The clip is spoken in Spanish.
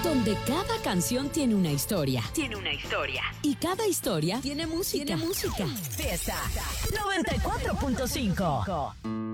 donde cada canción tiene una historia. Y cada historia tiene música. Fiesta 94.5.